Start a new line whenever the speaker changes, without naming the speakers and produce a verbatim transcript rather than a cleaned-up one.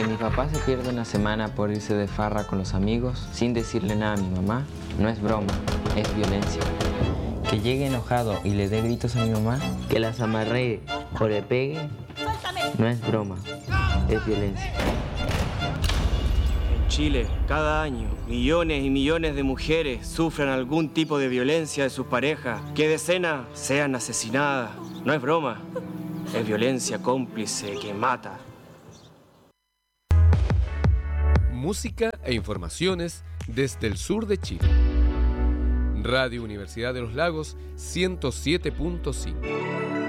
Que mi papá se pierda una semana por irse de farra con los amigos sin decirle nada a mi mamá no es broma, es violencia. Que llegue enojado y le dé gritos a mi mamá, que las amarree o le pegue, no es broma, es violencia.
En Chile, cada año, millones y millones de mujeres sufren algún tipo de violencia de sus parejas, que decenas sean asesinadas. No es broma, es violencia cómplice que mata.
Música e informaciones desde el sur de Chile. Radio Universidad de los Lagos ciento siete punto cinco.